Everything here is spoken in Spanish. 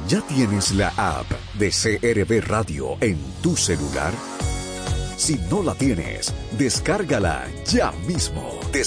¿Ya tienes la app de CRB Radio en tu celular? Si no la tienes, descárgala ya mismo.